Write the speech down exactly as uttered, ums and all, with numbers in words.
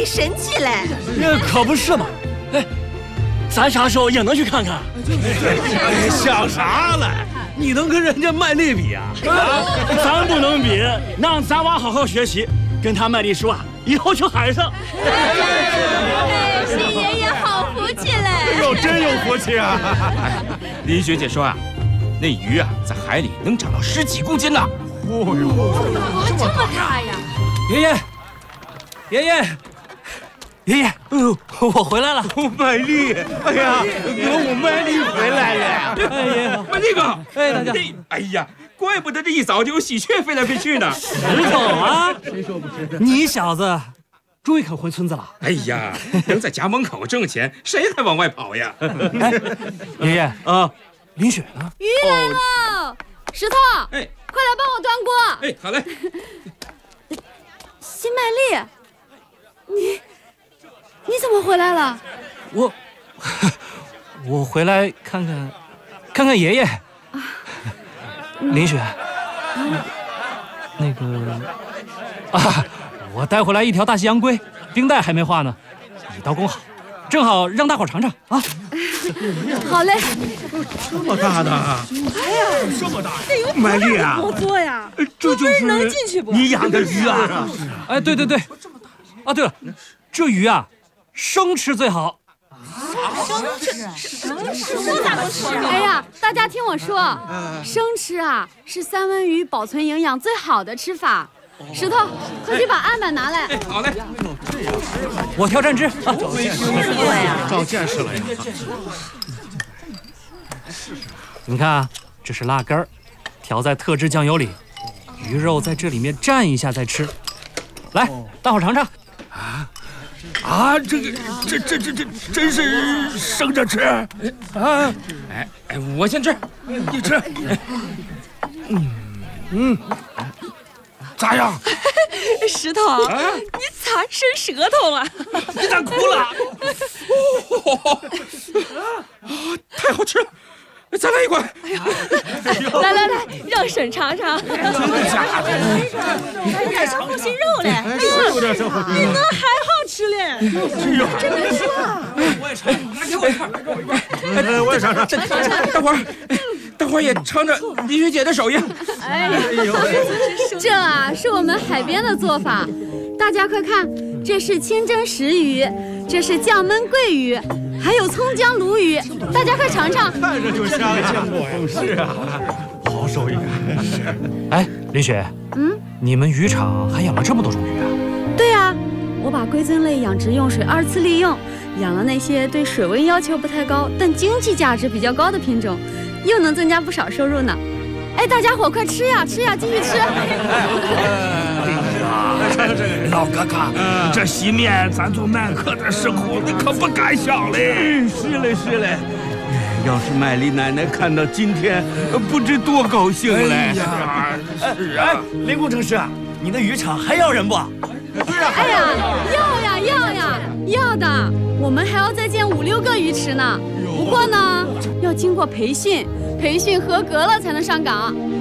神器嘞！ 那可不是嘛！哎，咱啥时候也能去看看？ 哎，想啥了？你能跟人家麦丽比啊？ 啊，咱不能比，让咱娃好好学习，跟他麦丽说啊，以后去海上。 哎，新爷爷好福气嘞！ 哎呦，真有福气啊！ 哎，林学姐说啊，那鱼啊，在海里能长到十几公斤呢。 哦呦， 这么大呀！ 爷爷，爷爷，爷爷，嗯，我回来了。 麦丽，哎呀，哥，我麦丽回来了。 哎呀， 麦丽哥， 哎，大家， 哎呀，怪不得这一早就有喜鹊飞来飞去呢。 石头啊，谁说不是？你小子终于肯回村子了。 哎呀，能在家门口挣钱，谁还往外跑呀？ 哎，爷爷啊，林雪呢？ 鱼来了，石头， 哎， 快来帮我端锅。 哎，好嘞。 新麦丽，你你怎么回来了？ 我我回来看看看看爷爷。林雪，那个啊，我带回来一条大西洋龟，冰袋还没化呢，一刀工好，正好让大伙尝尝啊。 好嘞。 这么大的？ 哎呀， 这么大！麦丽啊， 多做呀！ 这就是能进去不？ 你养的鱼啊？ 哎，对对对，啊，对了，这鱼啊，生吃最好。 生吃，生吃我咋不吃？哎呀，大家听我说，生吃啊是三文鱼保存营养最好的吃法。石头，快去把案板拿来。 哎，好嘞。 我挑蘸汁啊。 对呀， 长见识了呀！ 你看啊，这是辣根儿，调在特制酱油里，鱼肉在这里面蘸一下再吃。来，大伙尝尝。 啊啊，这个这这这这真是生着吃啊！ 哎哎，我先吃， 你吃。嗯嗯，咋样？ 石头，你咋伸舌头了？ 你咋哭了？ 啊，太好吃了！再来一罐！ 哎呀，来来来，让婶尝尝。 真的假的？ 还有点生护心肉嘞， 有点生护心肉。 比那还好吃嘞！真能说啊！ 我也尝，来给我一块，给我一块。 哎，我也尝尝。 大伙儿，大伙儿也尝尝林学姐的手艺。 哎呦，这啊是我们海边的做法，大家快看，这是清蒸石鱼，这是酱焖桂鱼。还有葱姜鲈鱼，大家快尝尝。 看着就香，见过呀。是啊，好手艺。是。 哎，林雪，嗯，你们渔场还养了这么多种鱼啊？ 对呀、啊，我把龟尊类养殖用水二次利用，养了那些对水温要求不太高但经济价值比较高的品种，又能增加不少收入呢。哎，大家伙快吃呀，吃呀，继续吃。 老哥哥，这西面咱做耐克的时候，你可不敢想嘞。是嘞，是嘞。要是麦丽奶奶看到今天，不知多高兴嘞。哎呀，是啊。 哎，林工程师，你那渔场还要人不？ 是啊。 哎呀，要呀，要呀，要的。我们还要再建五六个鱼池呢。不过呢，要经过培训，培训合格了才能上岗。